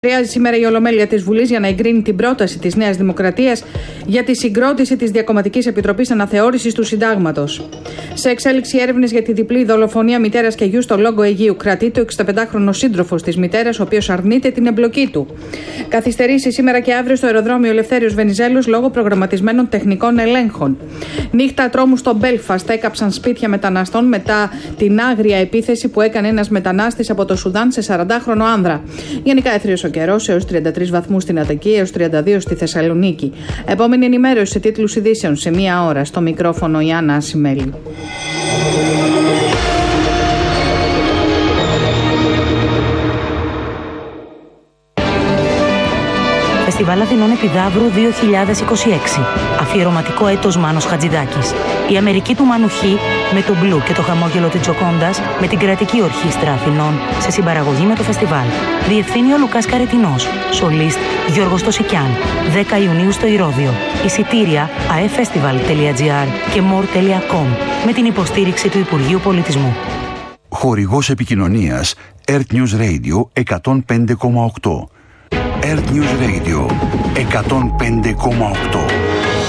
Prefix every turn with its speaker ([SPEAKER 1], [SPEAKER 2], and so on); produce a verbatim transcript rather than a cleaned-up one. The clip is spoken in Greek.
[SPEAKER 1] Χρειάζεται σήμερα η Ολομέλεια της Βουλής για να εγκρίνει την πρόταση της Νέας Δημοκρατίας για τη συγκρότηση της Διακομματικής Επιτροπής Αναθεώρησης του Συντάγματος. Σε εξέλιξη έρευνες για τη διπλή δολοφονία μητέρας και γιου στο Λόγκο Αιγαίου, κρατείται ο εξηνταπεντάχρονος σύντροφος της μητέρας, ο οποίος αρνείται την εμπλοκή του. Καθυστερήσει σήμερα και αύριο στο αεροδρόμιο Ελευθέριος Βενιζέλος λόγω προγραμματισμένων τεχνικών ελέγχων. Νύχτα τρόμου στο Μπέλφαστ, έκαψαν σπίτια μεταναστών μετά την άγρια επίθεση που έκανε ένας μετανάστης από το Σουδάν σε σαραντάχρονο άνδρα. Γενικά έθριος ο καιρός, έως τριάντα τρεις βαθμούς στην Αττική, έως τριάντα δύο στη Θεσσαλονίκη. Επόμενη ενημέρωση σε τίτλους ειδήσεων σε μία ώρα. Στο μικρόφωνο η Άννα Ασημέλη.
[SPEAKER 2] Φεστιβάλ Αθηνών Επιδαύρου δύο χιλιάδες είκοσι έξι. Αφιερωματικό έτος Μάνος Χατζηδάκης. Η Αμερική του Μάνου Χ με τον Μπλου και το χαμόγελο της Τζοκόντας με την Κρατική Ορχήστρα Αθηνών σε συμπαραγωγή με το φεστιβάλ. Διευθύνει ο Λουκάς Καρετινός. Σολίστ Γιώργος Τωσικιάν. δέκα Ιουνίου στο Ηρώδειο. Εισιτήρια aefestival τελεία gr και more τελεία com με την υποστήριξη του Υπουργείου Πολιτισμού.
[SPEAKER 3] Χορηγός επικοινωνίας Earth News Radio εκατόν πέντε κόμμα οκτώ. Earth News Radio εκατόν πέντε κόμμα οκτώ.